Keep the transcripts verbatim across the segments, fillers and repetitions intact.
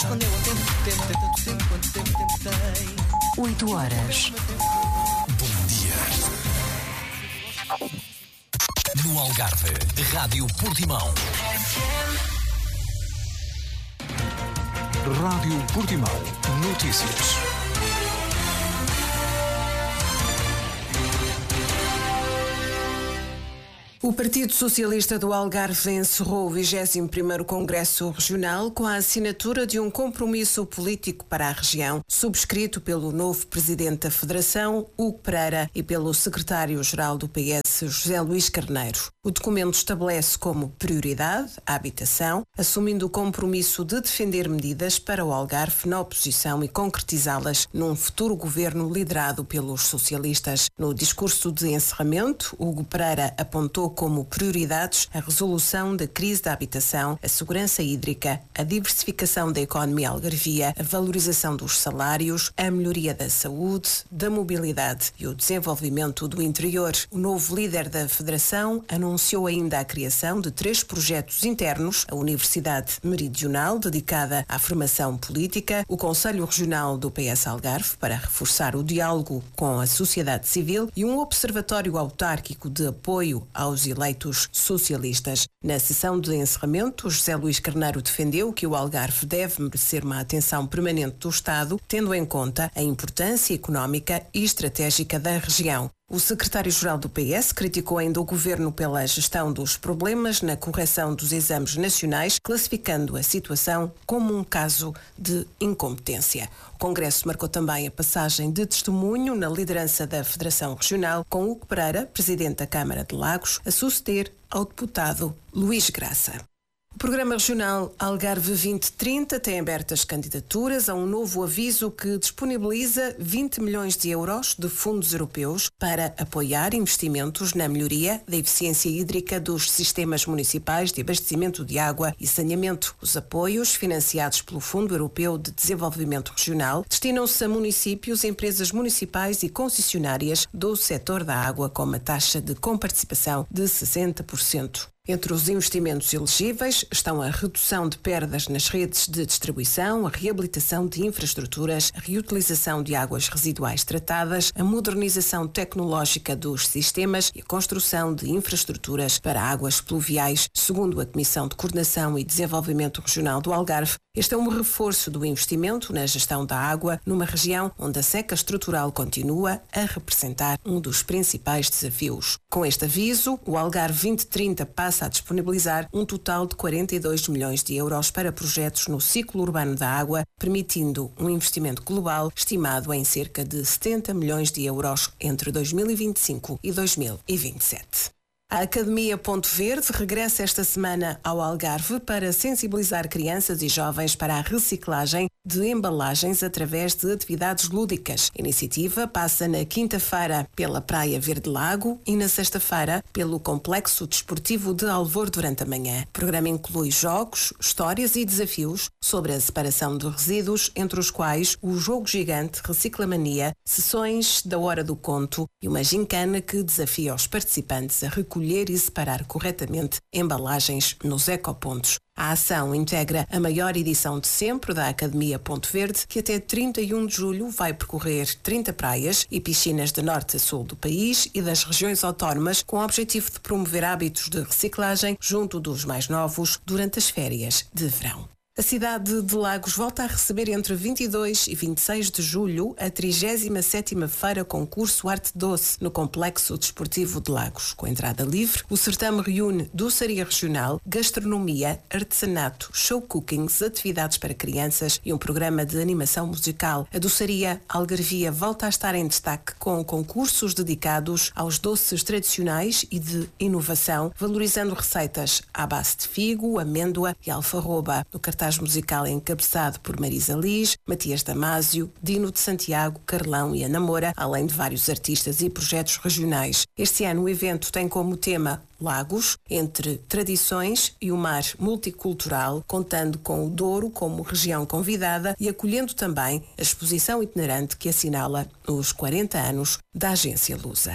escondeu o tempo, tempo, tem tanto tempo, quanto tempo, tempo tem. oito horas. Bom dia. No Algarve, Rádio Portimão. Rádio Portimão. Notícias. O Partido Socialista do Algarve encerrou o vigésimo primeiro Congresso Regional com a assinatura de um compromisso político para a região, subscrito pelo novo Presidente da Federação, Hugo Pereira, e pelo Secretário-Geral do P S, José Luís Carneiro. O documento estabelece como prioridade a habitação, assumindo o compromisso de defender medidas para o Algarve na oposição e concretizá-las num futuro governo liderado pelos socialistas. No discurso de encerramento, Hugo Pereira apontou como prioridades a resolução da crise da habitação, a segurança hídrica, a diversificação da economia algarvia, a valorização dos salários, a melhoria da saúde, da mobilidade e o desenvolvimento do interior. O novo líder da Federação anunciou ainda a criação de três projetos internos: a Universidade Meridional, dedicada à formação política, o Conselho Regional do P S Algarve, para reforçar o diálogo com a sociedade civil, e um observatório autárquico de apoio aos eleitos socialistas. Na sessão de encerramento, José Luís Carneiro defendeu que o Algarve deve merecer uma atenção permanente do Estado, tendo em conta a importância económica e estratégica da região. O secretário-geral do P S criticou ainda o governo pela gestão dos problemas na correção dos exames nacionais, classificando a situação como um caso de incompetência. O Congresso marcou também a passagem de testemunho na liderança da Federação Regional, com Hugo Pereira, presidente da Câmara de Lagos, a suceder ao deputado Luís Graça. O Programa Regional Algarve vinte trinta tem abertas candidaturas a um novo aviso que disponibiliza vinte milhões de euros de fundos europeus para apoiar investimentos na melhoria da eficiência hídrica dos sistemas municipais de abastecimento de água e saneamento. Os apoios, financiados pelo Fundo Europeu de Desenvolvimento Regional, destinam-se a municípios, empresas municipais e concessionárias do setor da água, com uma taxa de comparticipação de sessenta por cento. Entre os investimentos elegíveis estão a redução de perdas nas redes de distribuição, a reabilitação de infraestruturas, a reutilização de águas residuais tratadas, a modernização tecnológica dos sistemas e a construção de infraestruturas para águas pluviais. Segundo a Comissão de Coordenação e Desenvolvimento Regional do Algarve, este é um reforço do investimento na gestão da água numa região onde a seca estrutural continua a representar um dos principais desafios. Com este aviso, o Algarve vinte trinta passa a disponibilizar um total de quarenta e dois milhões de euros para projetos no ciclo urbano da água, permitindo um investimento global estimado em cerca de setenta milhões de euros entre dois mil e vinte e cinco e dois mil e vinte e sete. A Academia Ponto Verde regressa esta semana ao Algarve para sensibilizar crianças e jovens para a reciclagem de embalagens através de atividades lúdicas. A iniciativa passa na quinta-feira pela Praia Verde Lago e na sexta-feira pelo Complexo Desportivo de Alvor durante a manhã. O programa inclui jogos, histórias e desafios sobre a separação de resíduos, entre os quais o jogo gigante Reciclamania, sessões da Hora do Conto e uma gincana que desafia os participantes a recolher e separar corretamente embalagens nos ecopontos. A ação integra a maior edição de sempre da Academia Ponto Verde, que até trinta e um de julho vai percorrer trinta praias e piscinas de norte a sul do país e das regiões autónomas, com o objetivo de promover hábitos de reciclagem junto dos mais novos durante as férias de verão. A cidade de Lagos volta a receber entre vinte e dois e vinte e seis de julho a trigésima sétima Feira Concurso Arte Doce no Complexo Desportivo de Lagos. Com entrada livre, o certame reúne doçaria regional, gastronomia, artesanato, show cookings, atividades para crianças e um programa de animação musical. A doçaria Algarvia volta a estar em destaque com concursos dedicados aos doces tradicionais e de inovação, valorizando receitas à base de figo, amêndoa e alfarroba. No cartaz musical é encabeçado por Marisa Liz, Matias Damasio, Dino de Santiago, Carlão e Ana Moura, além de vários artistas e projetos regionais. Este ano o evento tem como tema Lagos, entre tradições e o mar multicultural, contando com o Douro como região convidada e acolhendo também a exposição itinerante que assinala os quarenta anos da Agência Lusa.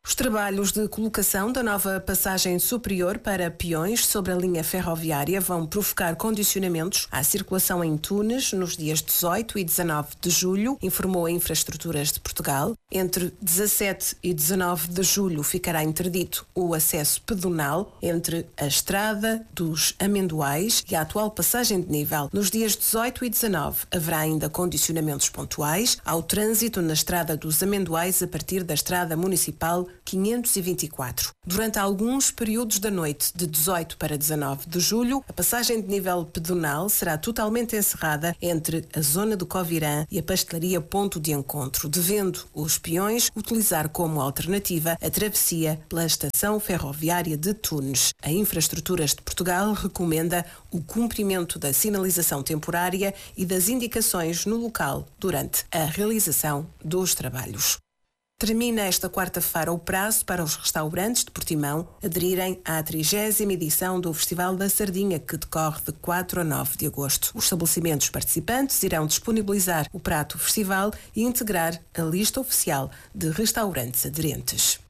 Os trabalhos de colocação da nova passagem superior para peões sobre a linha ferroviária vão provocar condicionamentos à circulação em Tunes nos dias dezoito e dezanove de julho, informou a Infraestruturas de Portugal. Entre dezassete e dezanove de julho ficará interdito o acesso pedonal entre a Estrada dos Amendoais e a atual passagem de nível. Nos dias dezoito e dezanove haverá ainda condicionamentos pontuais ao trânsito na Estrada dos Amendoais a partir da Estrada Municipal quinhentos e vinte e quatro. Durante alguns períodos da noite de dezoito para dezanove de julho, a passagem de nível pedonal será totalmente encerrada entre a zona do Covirã e a pastelaria Ponto de Encontro, devendo os peões utilizar como alternativa a travessia pela estação ferroviária de Tunes. A Infraestruturas de Portugal recomenda o cumprimento da sinalização temporária e das indicações no local durante a realização dos trabalhos. Termina esta quarta-feira o prazo para os restaurantes de Portimão aderirem à trigésima edição do Festival da Sardinha, que decorre de quatro a nove de agosto. Os estabelecimentos participantes irão disponibilizar o prato festival e integrar a lista oficial de restaurantes aderentes.